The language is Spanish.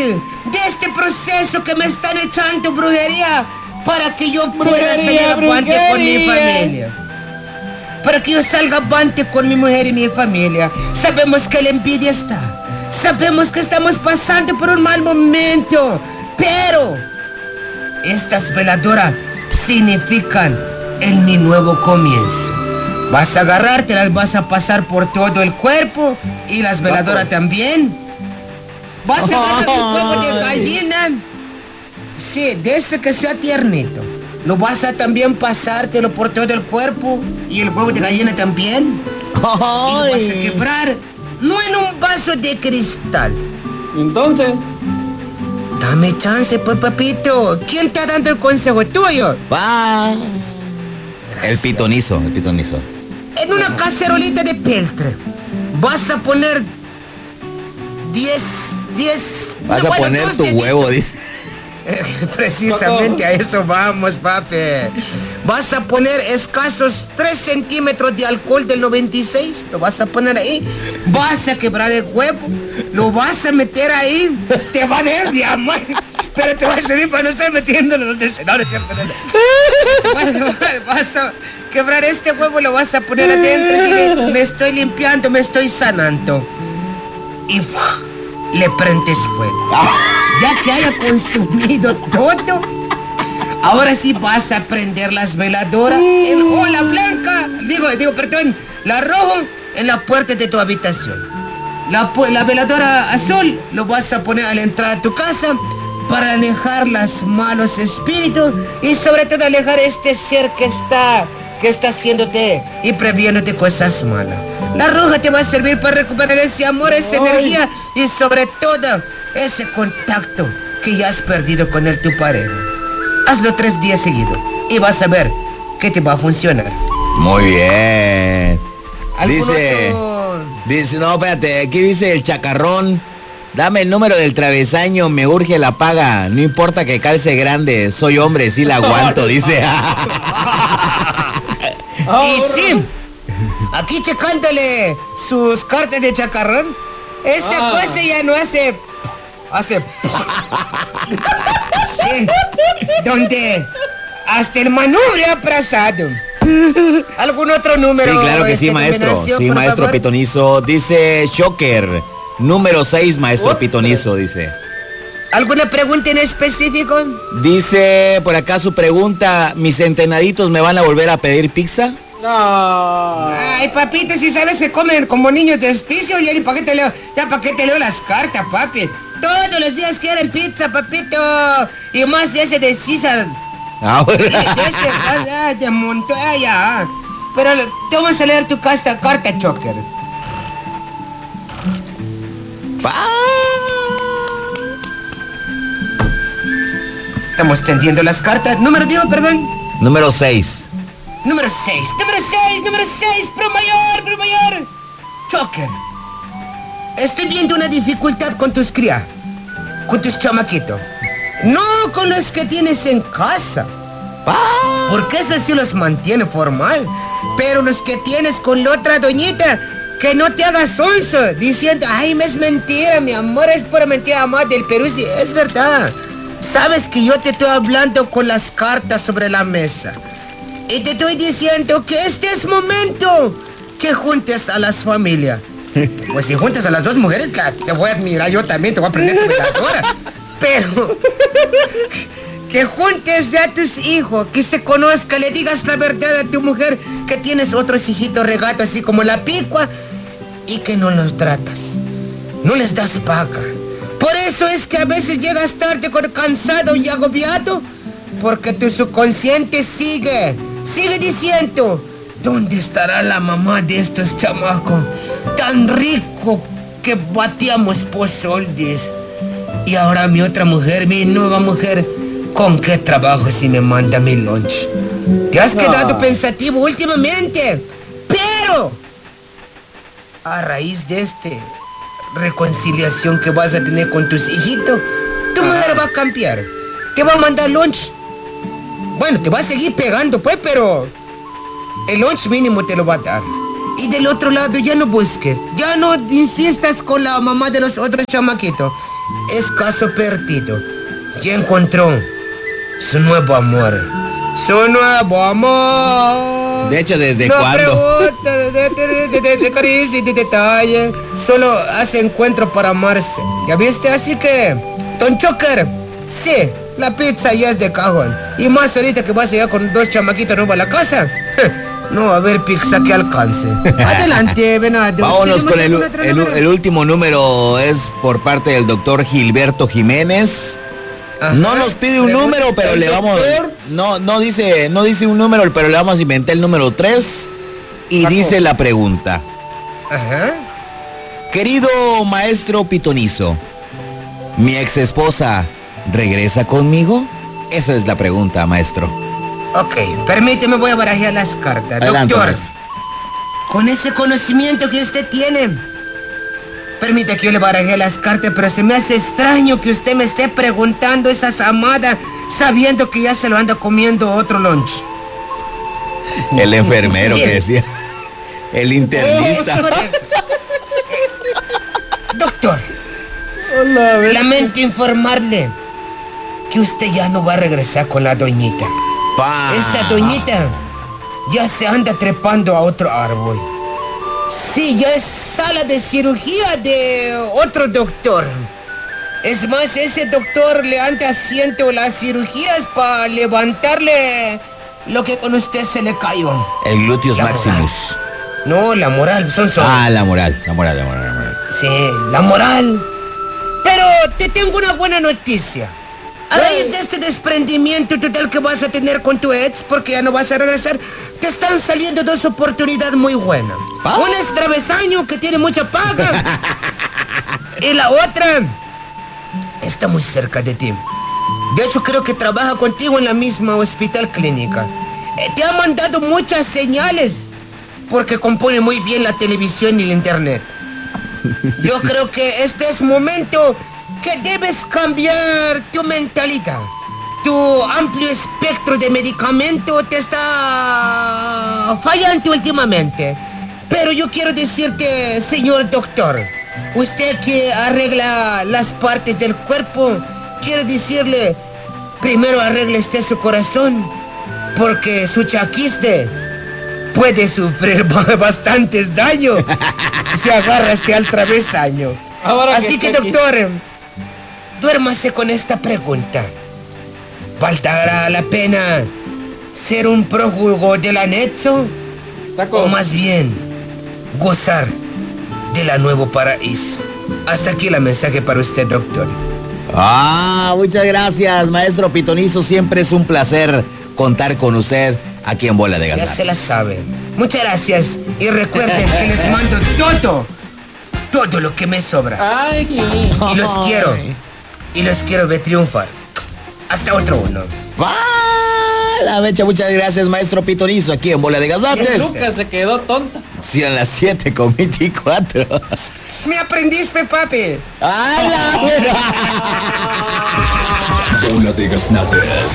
de este proceso que me están echando brujería para que yo pueda salir avante con mi familia. Para que yo salga avante con mi mujer y mi familia. Sabemos que la envidia está. Sabemos que estamos pasando por un mal momento. Pero estas veladoras significan mi nuevo comienzo. Vas a agarrarte, las vas a pasar por todo el cuerpo y las veladoras también. Vas a agarrar un huevo de gallina. Sí, de ese que sea tiernito. Lo vas a también pasártelo por todo el cuerpo y el huevo de gallina también. Y lo vas a quebrar, no en un vaso de cristal. Entonces, dame chance, pues, papito. ¿Quién está dando el consejo tuyo? El pitonizo. En una cacerolita de peltre vas a poner 10. Vas a poner tu huevo, dice. Precisamente a eso vamos, papi. Vas a poner escasos 3 centímetros de alcohol del 96. Lo vas a poner ahí. Vas a quebrar el huevo. Lo vas a meter ahí. Te va a dar diamante. Pero te va a servir para no estar metiéndolo donde se... Vas a quebrar este huevo. Lo vas a poner adentro. Y dile, me estoy limpiando, me estoy sanando. Y le prendes fuego. Ya que haya consumido todo, ahora sí vas a prender las veladoras en la blanca, la roja en la puerta de tu habitación. La veladora azul lo vas a poner a la entrada de tu casa para alejar los malos espíritus y sobre todo alejar este ser que está haciéndote y previéndote cosas malas. La roja te va a servir para recuperar ese amor, esa energía y sobre todo ese contacto que ya has perdido con tu pareja. Hazlo 3 días seguidos y vas a ver que te va a funcionar. Muy bien. Dice, no, espérate, aquí dice el chacarrón. Dame el número del travesaño, me urge la paga. No importa que calce grande, soy hombre, sí la aguanto, dice. Y sí, aquí checándole sus cartas de chacarrón, esa cosa ya no hace sí, donde hasta el manubrio ha pasado. ¿Algún otro número? Sí, claro que sí, maestro. Sí, maestro favor. Pitonizo. Dice Shocker, número 6, maestro Pitonizo, dice. ¿Alguna pregunta en específico? Dice por acá su pregunta, ¿mis entenaditos me van a volver a pedir pizza? No. Ay, papito, si sabes que comen como niños de hospicio, ya para qué te leo las cartas, papi. Todos los días quieren pizza, papito. Y más ese de César. Bueno. Sí, de Montoya. Pero te vamos a leer tu carta, Choker. Estamos tendiendo las cartas. Número 6. Número 6, pro mayor. Choker. Estoy viendo una dificultad con tus crías, con tus chamaquitos. No con los que tienes en casa. Porque eso sí los mantiene formal. Pero los que tienes con la otra doñita, que no te hagas onzo, diciendo, ay, me es mentira, mi amor, es pura mentira más del Perú. Sí, es verdad. Sabes que yo te estoy hablando con las cartas sobre la mesa. Y te estoy diciendo que este es momento que juntes a las familias. Pues si juntas a las 2 mujeres, te voy a admirar yo también, te voy a aprender tu veladora. Pero que juntes ya a tus hijos, que se conozca, le digas la verdad a tu mujer que tienes otros hijitos regatos así como la picua y que no los tratas, no les das paga. Por eso es que a veces llegas tarde cansado y agobiado, porque tu subconsciente sigue diciendo, ¿dónde estará la mamá de estos chamacos? Tan rico que bateamos pozoldes. Y ahora mi otra mujer, mi nueva mujer, ¿con qué trabajo si me manda mi lunch? Te has quedado pensativo últimamente. Pero a raíz de reconciliación que vas a tener con tus hijitos, tu mujer va a cambiar. Te va a mandar lunch. Bueno, te va a seguir pegando, pues, pero el lunch mínimo te lo va a dar. Y del otro lado ya no busques, ya no insistas con la mamá de los otros chamaquitos. es caso perdido. Ya encontró su nuevo amor. Su nuevo amor. De hecho, ¿desde no cuándo? Pregunta de caricia y de detalle. Solo hace encuentro para amarse. ¿Ya viste? Así que, Don Choker, sí, la pizza ya es de cajón. Y más ahorita que vas allá con 2 chamaquitos nuevos a la casa. No va a haber pizza que alcance. Adelante, venado. Vámonos con el último número. Es por parte del doctor Gilberto Jiménez. Ajá. No nos pide un número, pero le vamos... No dice un número, pero le vamos a inventar el número 3. Y dice la pregunta. Ajá. Querido maestro pitonizo, ¿mi ex esposa regresa conmigo? Esa es la pregunta, maestro. Ok, permíteme, voy a barajear las cartas. Adelante, Doctor, maestro. con ese conocimiento que usted tiene, permite que yo le baraje las cartas, pero se me hace extraño que usted me esté preguntando esas amadas sabiendo que ya se lo anda comiendo otro lunch. El enfermero Sí. que decía. El internista. Es correcto. Doctor, lamento informarle que usted ya no va a regresar con la doñita. Pa. Esta doñita ya se anda trepando a otro árbol. Sí, ya es sala de cirugía de otro doctor. Es más, ese doctor le anda haciendo las cirugías para levantarle lo que con usted se le cayó. El gluteus La maximus. No, la moral, son. Ah, la moral. Sí, la moral. Pero te tengo una buena noticia. A raíz de este desprendimiento total que vas a tener con tu ex, porque ya no vas a regresar, te están saliendo 2 oportunidades muy buenas. ¿Ah? Una es travesaño, que tiene mucha paga. Y la otra está muy cerca de ti. De hecho, creo que trabaja contigo en la misma hospital clínica. Te ha mandado muchas señales, porque compone muy bien la televisión y el internet. Yo creo que este es momento que debes cambiar tu mentalidad. Tu amplio espectro de medicamento te está fallando últimamente. Pero yo quiero decirte, señor doctor, usted que arregla las partes del cuerpo, quiero decirle, primero arregle usted su corazón, porque su chaquiste puede sufrir bastantes daños si agarraste al travesaño. Así que, doctor, duérmase con esta pregunta. ¿Valdrá la pena ser un prófugo del anexo? O más bien, gozar de la nuevo paraíso. Hasta aquí la mensaje para usted, doctor. Ah, muchas gracias, maestro pitonizo. Siempre es un placer contar con usted aquí en Bola de Ya Gaznate. se la saben. Muchas gracias. Y recuerden que les mando todo lo que me sobra. Ay, Y los quiero ver triunfar. Hasta otro uno. ¡Ah! La mecha, muchas gracias, maestro pitonizo, aquí en Bola de Gaznate. Lucas se quedó tonta. Sí, a las 7:24. Me aprendiste, papi. ¡Ay, la Bola de Gaznates.